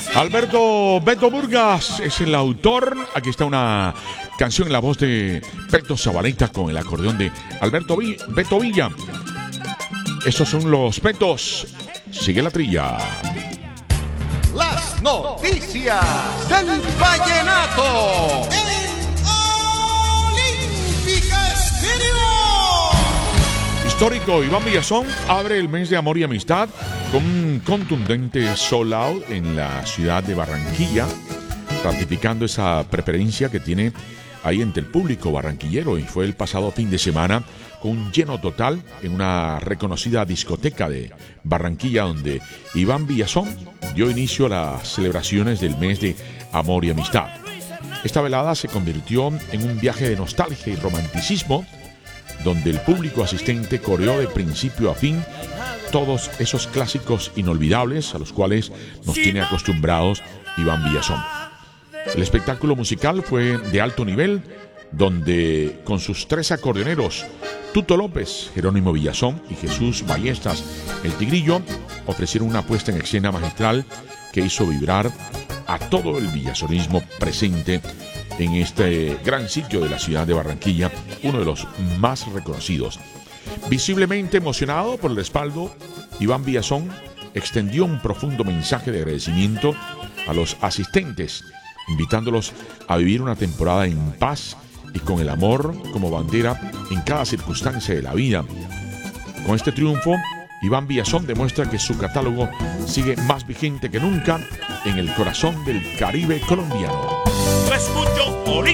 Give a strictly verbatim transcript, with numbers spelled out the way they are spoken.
Alberto Beto Burgas es el autor. Aquí está una canción en la voz de Beto Zabaleta con el acordeón de Alberto Vi- Beto Villa. Estos son los Betos. Sigue la trilla. Las noticias del vallenato en Olímpica Estéreo. Histórico, Iván Villazón abre el mes de amor y amistad con un contundente sold out en la ciudad de Barranquilla, ratificando esa preferencia que tiene ahí entre el público barranquillero, y fue el pasado fin de semana con un lleno total en una reconocida discoteca de Barranquilla, donde Iván Villazón dio inicio a las celebraciones del mes de amor y amistad. Esta velada se convirtió en un viaje de nostalgia y romanticismo, donde el público asistente coreó de principio a fin todos esos clásicos inolvidables a los cuales nos tiene acostumbrados Iván Villazón. El espectáculo musical fue de alto nivel, donde con sus tres acordeoneros, Tuto López, Jerónimo Villazón y Jesús Ballestas, el Tigrillo, ofrecieron una puesta en escena magistral que hizo vibrar a todo el villazonismo presente en este gran sitio de la ciudad de Barranquilla, uno de los más reconocidos. Visiblemente emocionado por el respaldo, Iván Villazón extendió un profundo mensaje de agradecimiento a los asistentes, invitándolos a vivir una temporada en paz y con el amor como bandera en cada circunstancia de la vida. Con este triunfo, Iván Villazón demuestra que su catálogo sigue más vigente que nunca en el corazón del Caribe colombiano. Yo escucho